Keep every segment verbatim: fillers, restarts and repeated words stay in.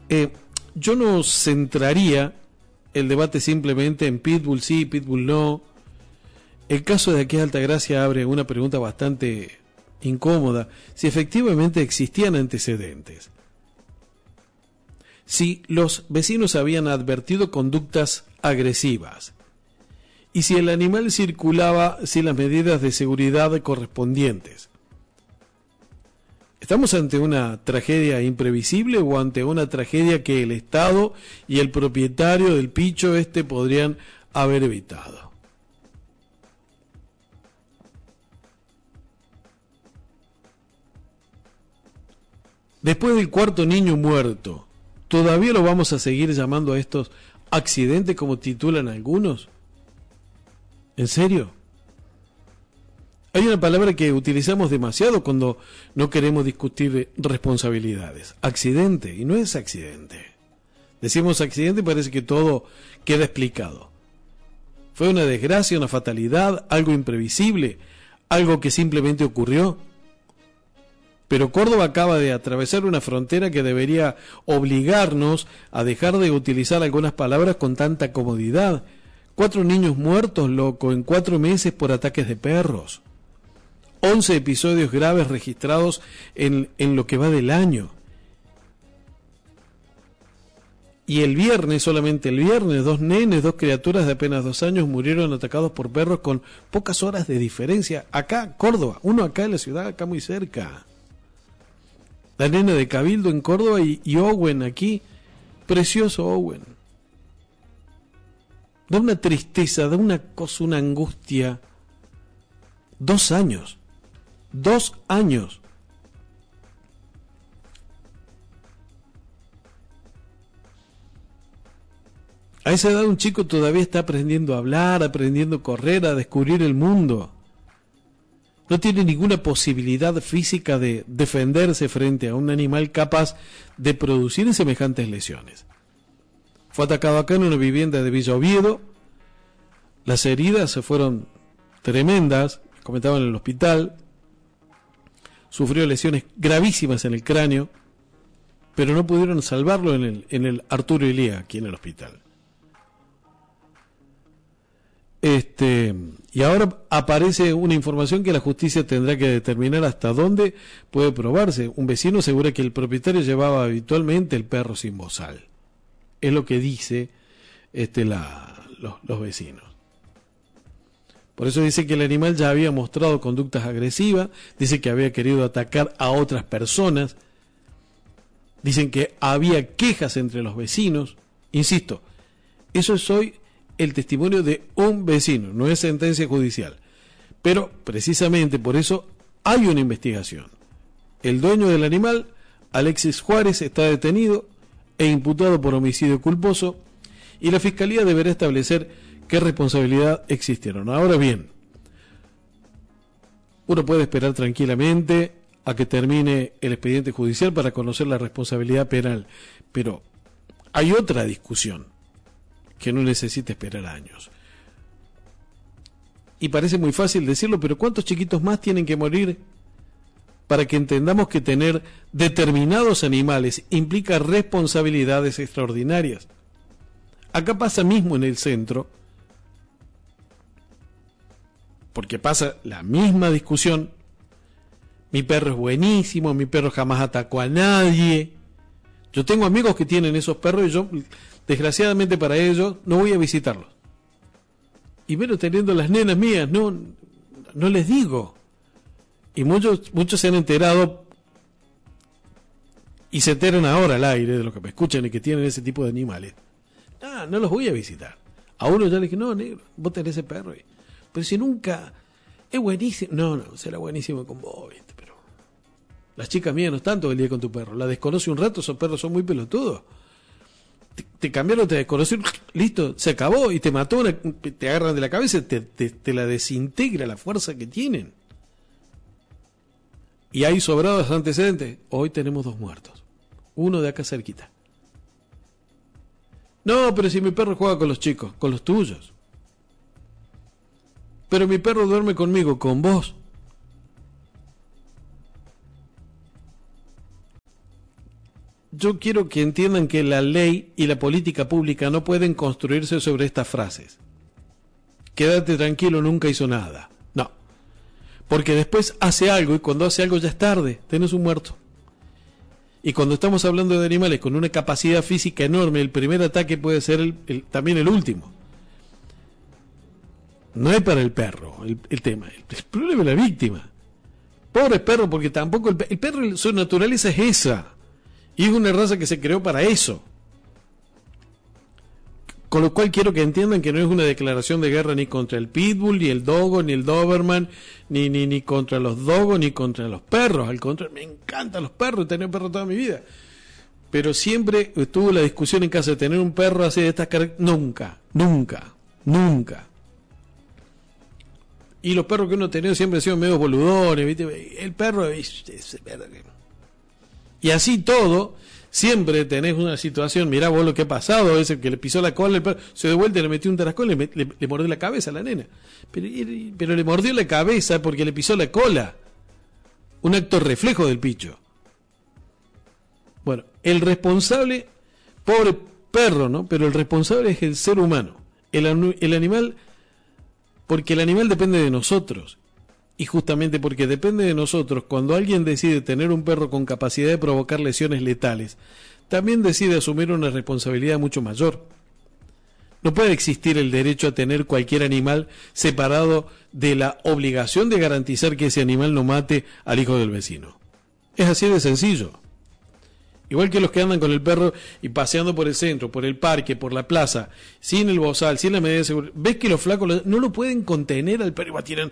Eh, yo no centraría el debate simplemente en Pitbull sí, Pitbull no. El caso de aquí Altagracia abre una pregunta bastante incómoda: si efectivamente existían antecedentes, si los vecinos habían advertido conductas agresivas y si el animal circulaba sin las medidas de seguridad correspondientes. ¿Estamos ante una tragedia imprevisible o ante una tragedia que el Estado y el propietario del picho este podrían haber evitado? Después del cuarto niño muerto, ¿todavía lo vamos a seguir llamando a estos accidentes como titulan algunos? ¿En serio? Hay una palabra que utilizamos demasiado cuando no queremos discutir responsabilidades: accidente, y no es accidente. Decimos accidente y parece que todo queda explicado. Fue una desgracia, una fatalidad, algo imprevisible, algo que simplemente ocurrió. Pero Córdoba acaba de atravesar una frontera que debería obligarnos a dejar de utilizar algunas palabras con tanta comodidad. Cuatro niños muertos, loco, en cuatro meses por ataques de perros. Once episodios graves registrados en, en lo que va del año. Y el viernes, solamente el viernes, dos nenes, dos criaturas de apenas dos años murieron atacados por perros con pocas horas de diferencia. Acá, Córdoba, uno acá en la ciudad, acá muy cerca. La nena de Cabildo en Córdoba y, y Owen aquí, precioso Owen. Da una tristeza, da una cosa, una angustia. Dos años. Dos años. A esa edad un chico todavía está aprendiendo a hablar, aprendiendo a correr, a descubrir el mundo. No tiene ninguna posibilidad física de defenderse frente a un animal capaz de producir semejantes lesiones. Fue atacado acá en una vivienda de Villa Oviedo. Las heridas se fueron tremendas, comentaban en el hospital. Sufrió lesiones gravísimas en el cráneo, pero no pudieron salvarlo en el, en el Arturo Illia, aquí en el hospital. Este, y ahora aparece una información que la justicia tendrá que determinar hasta dónde puede probarse. Un vecino asegura que el propietario llevaba habitualmente el perro sin bozal. Es lo que dice este, la, los, los vecinos. Por eso dice que el animal ya había mostrado conductas agresivas, dice que había querido atacar a otras personas, dicen que había quejas entre los vecinos. Insisto, eso es hoy el testimonio de un vecino, no es sentencia judicial. Pero precisamente por eso hay una investigación. El dueño del animal, Alexis Juárez, está detenido e imputado por homicidio culposo, y la Fiscalía deberá establecer qué responsabilidad existieron. Ahora bien, uno puede esperar tranquilamente a que termine el expediente judicial para conocer la responsabilidad penal, pero hay otra discusión que no necesita esperar años. Y parece muy fácil decirlo, pero ¿cuántos chiquitos más tienen que morir para que entendamos que tener determinados animales implica responsabilidades extraordinarias? Acá pasa mismo en el centro, porque pasa la misma discusión. Mi perro es buenísimo, mi perro jamás atacó a nadie. Yo tengo amigos que tienen esos perros y yo, desgraciadamente para ellos, no voy a visitarlos. Y bueno, teniendo las nenas mías, no, no les digo. Y muchos, muchos se han enterado y se enteran ahora al aire de lo que me escuchan y que tienen ese tipo de animales. Ah, no los voy a visitar. A uno ya le dije, no, negro, vos tenés ese perro. Pero si nunca, es buenísimo. No, no, será buenísimo con vos, ¿viste? Pero las chicas mías no están todo el día con tu perro. La desconoce un rato, esos perros son muy pelotudos. Te, te cambiaron, te desconocieron, listo, se acabó y te mató, una, te agarran de la cabeza, te, te, te la desintegra la fuerza que tienen. Y hay sobrados antecedentes. Hoy tenemos dos muertos. Uno de acá cerquita. No, pero si mi perro juega con los chicos, con los tuyos. Pero mi perro duerme conmigo, con vos. yo quiero que entiendan que la ley y la política pública no pueden construirse sobre estas frases. Quédate tranquilo, nunca hizo nada. No. Porque después hace algo y cuando hace algo ya es tarde, tenés un muerto. Y cuando estamos hablando de animales con una capacidad física enorme, el primer ataque puede ser el, el, también el último. No es para el perro el, el tema, el, el problema es la víctima. Pobre perro, porque tampoco el, el perro, su naturaleza es esa. Y es una raza que se creó para eso. Con lo cual quiero que entiendan que no es una declaración de guerra ni contra el pitbull, ni el dogo, ni el doberman, ni, ni, ni contra los dogos, ni contra los perros. Al contrario, me encantan los perros, he tenido perros toda mi vida. Pero siempre estuvo la discusión en casa de tener un perro así de estas características. Nunca, nunca, nunca. Y los perros que uno ha tenido siempre han sido medio boludones, ¿viste? El perro es... es y así todo, siempre tenés una situación, mirá vos lo que ha pasado, ese que le pisó la cola, el perro se dio vuelta y le metió un tarascón y le, le, le mordió la cabeza a la nena. Pero, pero le mordió la cabeza porque le pisó la cola. Un acto reflejo del picho. Bueno, el responsable, pobre perro, ¿no? Pero el responsable es el ser humano. El, el animal, porque el animal depende de nosotros. Y justamente porque depende de nosotros, cuando alguien decide tener un perro con capacidad de provocar lesiones letales, también decide asumir una responsabilidad mucho mayor. No puede existir el derecho a tener cualquier animal separado de la obligación de garantizar que ese animal no mate al hijo del vecino. Es así de sencillo. Igual que los que andan con el perro y paseando por el centro, por el parque, por la plaza, sin el bozal, sin la medida de seguridad. ¿Ves que los flacos no lo pueden contener al perro y va, tiran...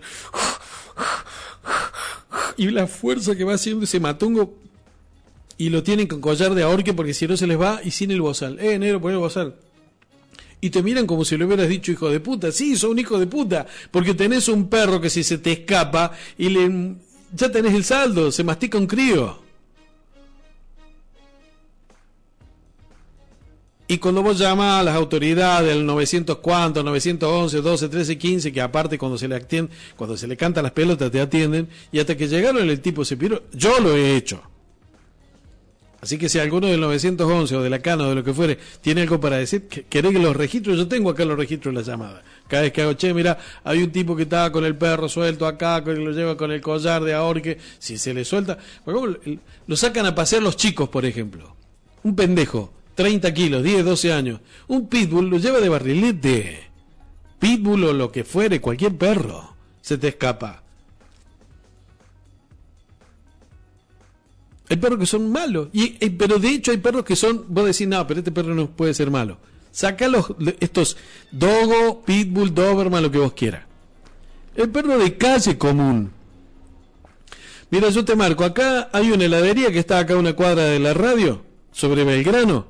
y la fuerza que va haciendo ese matungo y lo tienen con collar de ahorque porque si no se les va y sin el bozal. Eh, negro, pon el bozal. Y te miran como si le hubieras dicho hijo de puta. Sí, sos un hijo de puta, porque tenés un perro que si se te escapa y le ya tenés el saldo, se mastica un crío. Y cuando vos llamas a las autoridades del novecientos cuánto, novecientos once, doce, trece, quince, que aparte cuando se le atienden, cuando se le cantan las pelotas te atienden, y hasta que llegaron el tipo se piró, yo lo he hecho. Así que si alguno del novecientos once o de la Cana o de lo que fuere tiene algo para decir, querés que los registros, yo tengo acá los registros de la llamada. Cada vez que hago, che, mira, hay un tipo que estaba con el perro suelto acá, que lo lleva con el collar de ahorque, si se le suelta, lo sacan a pasear los chicos, por ejemplo. Un pendejo. treinta kilos, diez, doce años. Un pitbull lo lleva de barrilete. Pitbull o lo que fuere, cualquier perro se te escapa. Hay perros que son malos. Y, y, pero de hecho hay perros que son... Vos decís, no, pero este perro no puede ser malo. Saca los, estos dogo, pitbull, doberman, lo que vos quieras. El perro de calle común. Mira, yo te marco. Acá hay una heladería que está acá a una cuadra de la radio, sobre Belgrano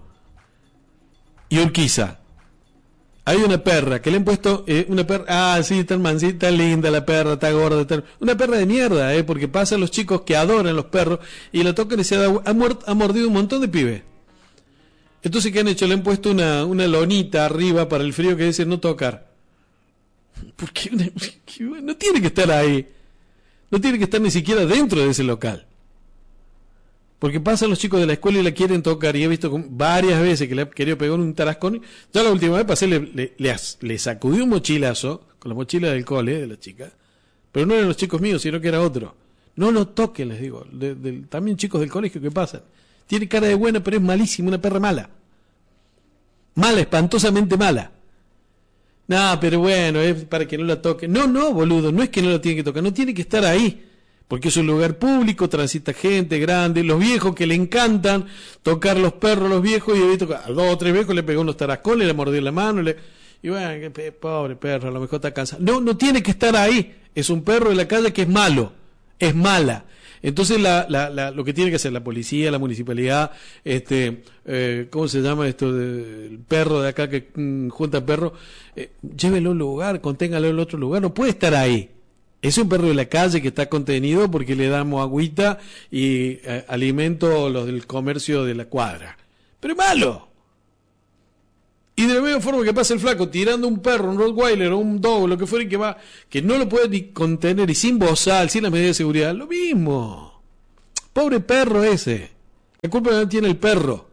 y Urquiza. Hay una perra que le han puesto eh, una perra, ah sí, tan mansita, tan linda la perra, está gorda, tan... una perra de mierda, eh, porque pasan los chicos que adoran los perros y la tocan y se da, ha, muert, ha mordido un montón de pibes. Entonces, ¿qué han hecho? Le han puesto una, una lonita arriba para el frío que dice no tocar. Porque no tiene que estar ahí, no tiene que estar ni siquiera dentro de ese local. Porque pasan los chicos de la escuela y la quieren tocar, y he visto varias veces que le ha querido pegar un tarascón. Ya la última vez pasé, le, le, le, le sacudió un mochilazo con la mochila del cole de la chica, pero no eran los chicos míos, sino que era otro. No lo toquen, les digo, de, de, también chicos del colegio que pasan. Tiene cara de buena, pero es malísima, una perra mala. Mala, espantosamente mala. No, pero bueno, es para que no la toquen. No, no, boludo, no es que no la tiene que tocar, no tiene que estar ahí. Porque es un lugar público, transita gente grande, los viejos que le encantan tocar los perros, los viejos, y he visto que a dos o tres viejos le pegó unos tarascones, le mordió la mano, le... y bueno, qué pobre perro, a lo mejor está cansado. No, no tiene que estar ahí, es un perro de la calle que es malo, es mala. Entonces la, la, la, lo que tiene que hacer la policía, la municipalidad, este, eh, ¿cómo se llama esto? De, el perro de acá que mm, junta perros, eh, llévelo a un lugar, conténgalo en otro lugar, no puede estar ahí. Es un perro de la calle que está contenido porque le damos agüita y eh, alimento los del comercio de la cuadra. Pero es malo. Y de la misma forma que pasa el flaco tirando un perro, un Rottweiler o un Dogo, lo que fuera, que va, que no lo puede ni contener y sin bozal, sin la medida de seguridad, lo mismo. Pobre perro ese. La culpa no tiene el perro.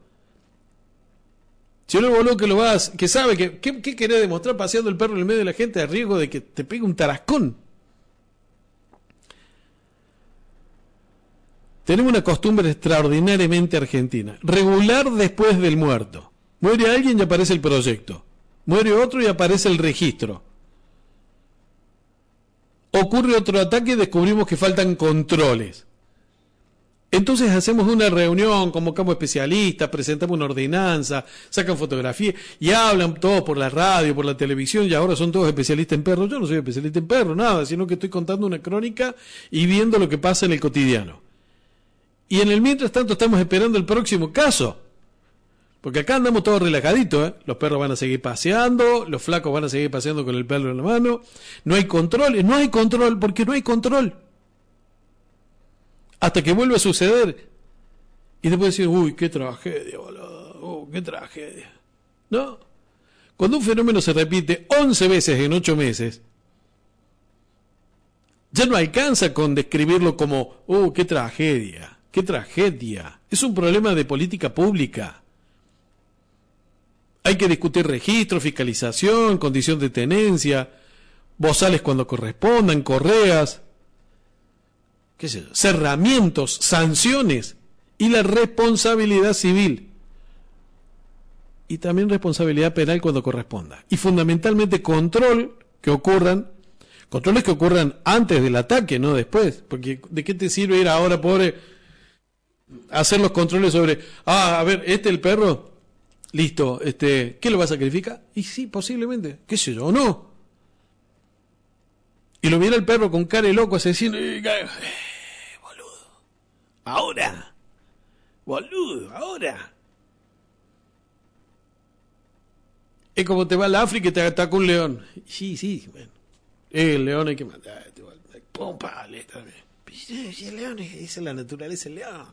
Si uno boludo que lo vas, que sabe que, ¿qué, qué querés demostrar paseando el perro en el medio de la gente a riesgo de que te pegue un tarascón? Tenemos una costumbre extraordinariamente argentina. Regular después del muerto. Muere alguien y aparece el proyecto. Muere otro y aparece el registro. Ocurre otro ataque y descubrimos que faltan controles. Entonces hacemos una reunión, convocamos especialistas, presentamos una ordenanza, sacan fotografías y hablan todos por la radio, por la televisión, y ahora son todos especialistas en perros. Yo no soy especialista en perros, nada, sino que estoy contando una crónica y viendo lo que pasa en el cotidiano. Y en el mientras tanto estamos esperando el próximo caso. Porque acá andamos todos relajaditos, ¿eh? Los perros van a seguir paseando, los flacos van a seguir paseando con el perro en la mano. No hay control, no hay control, porque no hay control. Hasta que vuelve a suceder. Y después decir, uy, qué tragedia, boludo, oh, qué tragedia. ¿No? Cuando un fenómeno se repite once veces en ocho meses, ya no alcanza con describirlo como, oh, qué tragedia, qué tragedia. Es un problema de política pública. Hay que discutir registro, fiscalización, condición de tenencia, bozales cuando correspondan, correas, qué sé yo, cerramientos, sanciones y la responsabilidad civil. Y también responsabilidad penal cuando corresponda. Y fundamentalmente control que ocurran, controles que ocurran antes del ataque, no después. Porque ¿de qué te sirve ir ahora, pobre, a hacer los controles sobre, ah, a ver, este el perro, listo, este, ¿qué lo va a sacrificar? Y sí, posiblemente, qué sé yo, no. Y lo mira el perro con cara de loco asesino, y, eh, boludo, ahora, boludo, ahora. Es como te va al África y te ataca un león. Sí, sí, bueno. El león hay que matar. Pum, pale, también. Si el león es, es la naturaleza del león.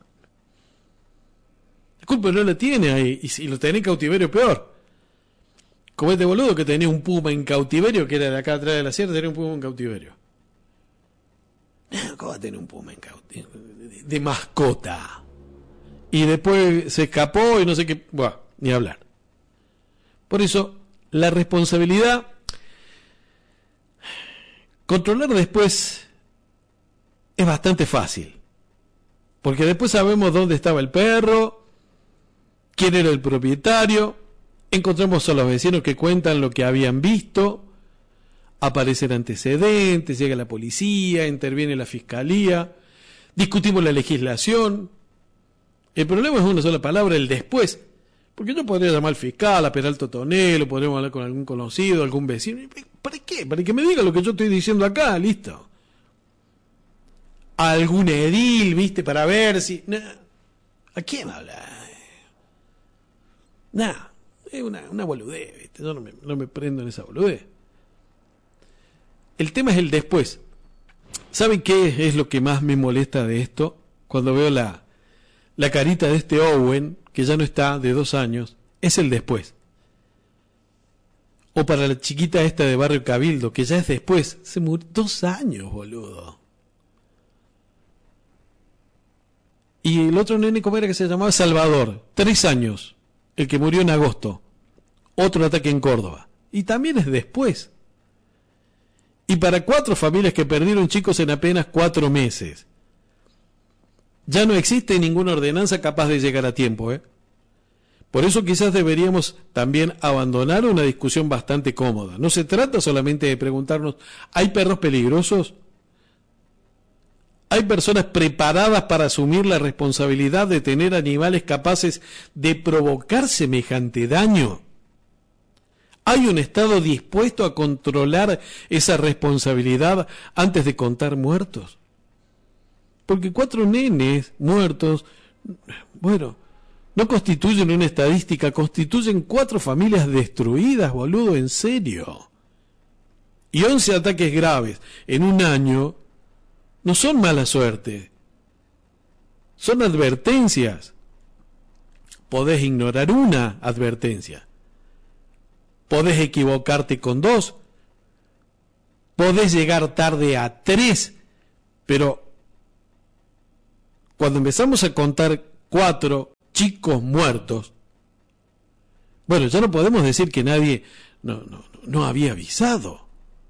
La culpa no la tiene ahí. Y si lo tenés en cautiverio, peor. Como este boludo que tenía un puma en cautiverio, que era de acá atrás de la sierra, tenía un puma en cautiverio. ¿Cómo va a tener un puma en cautiverio? De, de mascota. Y después se escapó y no sé qué. Buah, ni hablar. Por eso, la responsabilidad, controlar después es bastante fácil. Porque después sabemos dónde estaba el perro, quién era el propietario, encontramos a los vecinos que cuentan lo que habían visto, aparecen antecedentes, llega la policía, interviene la fiscalía, discutimos la legislación. El problema es una sola palabra, el después. Porque yo podría llamar al fiscal, a Peralto Tonelo, podríamos hablar con algún conocido, algún vecino. ¿Para qué? Para que me diga lo que yo estoy diciendo acá, listo. A algún edil, ¿viste? Para ver si... Nah. ¿A quién habla? Nah, es una, una boludez, ¿viste? Yo no me, no me prendo en esa boludez. El tema es el después. ¿Saben qué es lo que más me molesta de esto? Cuando veo la, la carita de este Owen, que ya no está, de dos años, es el después. O para la chiquita esta de Barrio Cabildo, que ya es después, se murió dos años, boludo. Y el otro nene, ¿cómo era que se llamaba? Salvador, tres años, el que murió en agosto, otro ataque en Córdoba, y también es después. Y para cuatro familias que perdieron chicos en apenas cuatro meses, ya no existe ninguna ordenanza capaz de llegar a tiempo, ¿eh? Por eso quizás deberíamos también abandonar una discusión bastante cómoda. No se trata solamente de preguntarnos, ¿hay perros peligrosos? ¿Hay personas preparadas para asumir la responsabilidad de tener animales capaces de provocar semejante daño? ¿Hay un Estado dispuesto a controlar esa responsabilidad antes de contar muertos? Porque cuatro nenes muertos, bueno, no constituyen una estadística, constituyen cuatro familias destruidas, boludo, en serio. Y once ataques graves en un año no son mala suerte, son advertencias. Podés ignorar una advertencia, podés equivocarte con dos, podés llegar tarde a tres, pero cuando empezamos a contar cuatro chicos muertos. Bueno, ya no podemos decir que nadie no, no, no había avisado.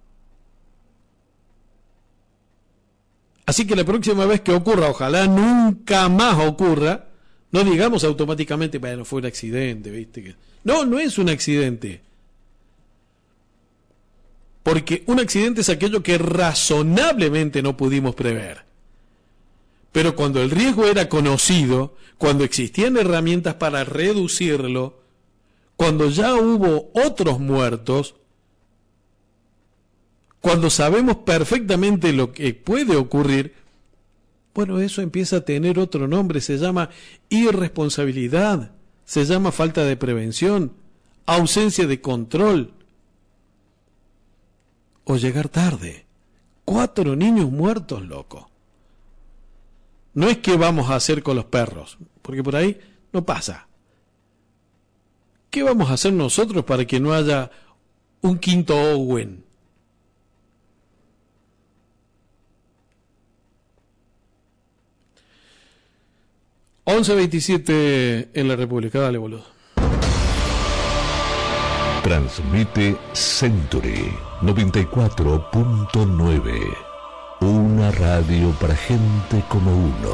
Así que la próxima vez que ocurra, ojalá nunca más ocurra, no digamos automáticamente, bueno, fue un accidente, ¿viste? No, no es un accidente. Porque un accidente es aquello que razonablemente no pudimos prever. Pero cuando el riesgo era conocido, cuando existían herramientas para reducirlo, cuando ya hubo otros muertos, cuando sabemos perfectamente lo que puede ocurrir, bueno, eso empieza a tener otro nombre, se llama irresponsabilidad, se llama falta de prevención, ausencia de control, o llegar tarde. Cuatro niños muertos, loco. No es que vamos a hacer con los perros, porque por ahí no pasa. ¿Qué vamos a hacer nosotros para que no haya un quinto Owen? once veintisiete en la República, dale, boludo. Transmite Century noventa y cuatro punto nueve. Una radio para gente como uno.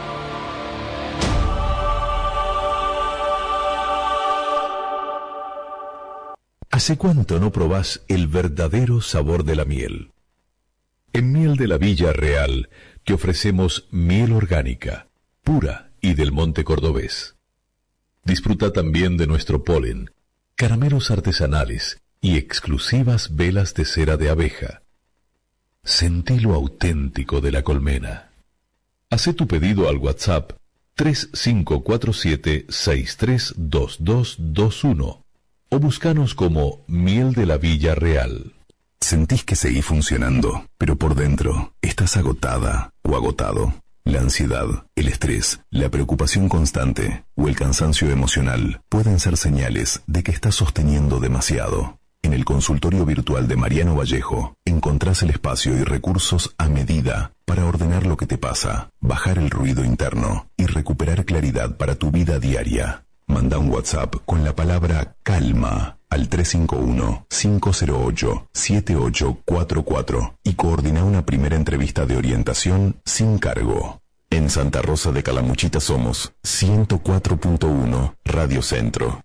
¿Hace cuánto no probás el verdadero sabor de la miel? En Miel de la Villa Real te ofrecemos miel orgánica, pura y del monte cordobés. Disfruta también de nuestro polen, caramelos artesanales y exclusivas velas de cera de abeja. Sentí lo auténtico de la colmena. Hacé tu pedido al WhatsApp tres cinco cuatro siete seis tres dos dos dos uno o búscanos como Miel de la Villa Real. Sentís que seguís funcionando, pero por dentro estás agotada o agotado. La ansiedad, el estrés, la preocupación constante o el cansancio emocional pueden ser señales de que estás sosteniendo demasiado. En el consultorio virtual de Mariano Vallejo encontrás el espacio y recursos a medida para ordenar lo que te pasa, bajar el ruido interno y recuperar claridad para tu vida diaria. Manda un WhatsApp con la palabra calma al tres cinco uno, cinco cero ocho, siete ocho cuatro cuatro y coordina una primera entrevista de orientación sin cargo. En Santa Rosa de Calamuchita somos ciento cuatro punto uno Radio Centro.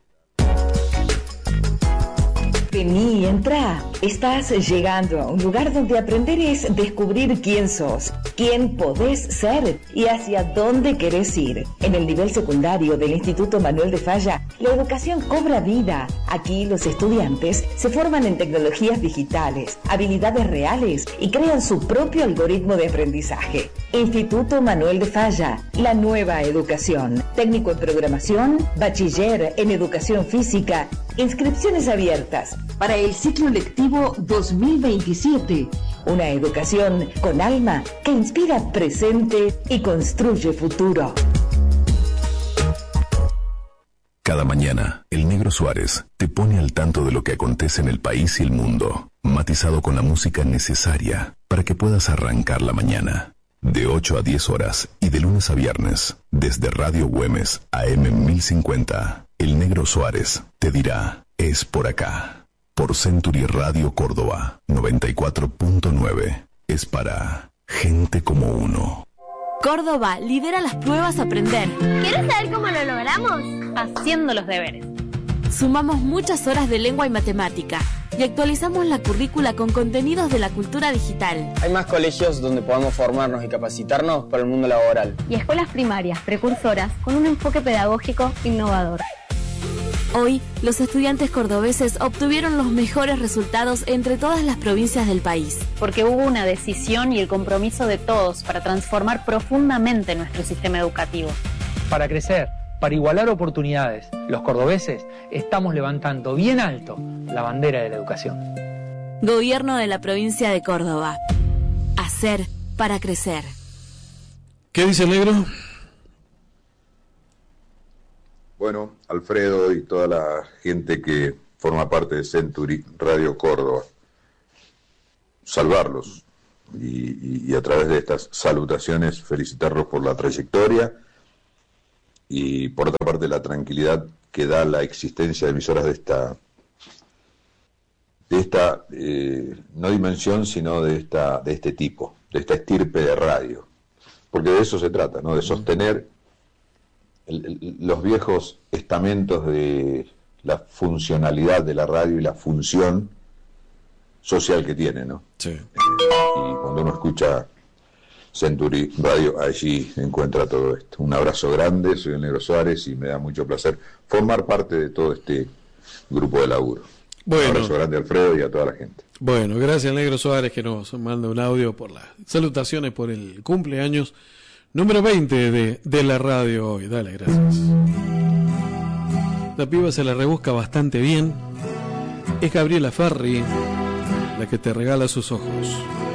Vení, entra. Estás llegando a un lugar donde aprender es descubrir quién sos, quién podés ser y hacia dónde querés ir. En el nivel secundario del Instituto Manuel de Falla, la educación cobra vida. Aquí los estudiantes se forman en tecnologías digitales, habilidades reales y crean su propio algoritmo de aprendizaje. Instituto Manuel de Falla, la nueva educación. Técnico en programación, bachiller en educación física. Inscripciones abiertas para el ciclo lectivo dos mil veintisiete. Una educación con alma que inspira presente y construye futuro. Cada mañana, el Negro Suárez te pone al tanto de lo que acontece en el país y el mundo, matizado con la música necesaria para que puedas arrancar la mañana. De ocho a diez horas y de lunes a viernes, desde Radio Güemes A M mil cincuenta, el Negro Suárez te dirá, es por acá. Por Century Radio Córdoba, noventa y cuatro punto nueve. Es para gente como uno. Córdoba lidera las pruebas Aprender. ¿Quieres saber cómo lo logramos? Haciendo los deberes. Sumamos muchas horas de lengua y matemática y actualizamos la currícula con contenidos de la cultura digital. Hay más colegios donde podamos formarnos y capacitarnos para el mundo laboral. Y escuelas primarias, precursoras, con un enfoque pedagógico innovador. Hoy, los estudiantes cordobeses obtuvieron los mejores resultados entre todas las provincias del país. Porque hubo una decisión y el compromiso de todos para transformar profundamente nuestro sistema educativo. Para crecer, para igualar oportunidades, los cordobeses estamos levantando bien alto la bandera de la educación. Gobierno de la provincia de Córdoba. Hacer para crecer. ¿Qué dice el negro? Bueno, Alfredo y toda la gente que forma parte de Century Radio Córdoba, salvarlos y, y, y a través de estas salutaciones felicitarlos por la trayectoria y por otra parte la tranquilidad que da la existencia de emisoras de esta de esta eh, no dimensión, sino de esta de este tipo, de esta estirpe de radio, porque de eso se trata, ¿no? De sostener el, el, los viejos estamentos de la funcionalidad de la radio y la función social que tiene, ¿no? Sí. Eh, y cuando uno escucha Century Radio, allí encuentra todo esto. Un abrazo grande, soy el Negro Suárez y me da mucho placer formar parte de todo este grupo de laburo. Bueno. Un abrazo grande, Alfredo, y a toda la gente. Bueno, gracias Negro Suárez, que nos manda un audio por las salutaciones por el cumpleaños número veinte de, de la radio hoy. Dale, gracias. La piba se la rebusca bastante bien. Es Gabriela Ferri la que te regala sus ojos.